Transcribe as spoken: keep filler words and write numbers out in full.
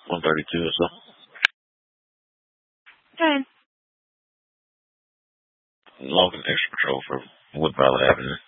one thirty-two or so. Okay. Logan Extra Patrol for Wood Valley Avenue.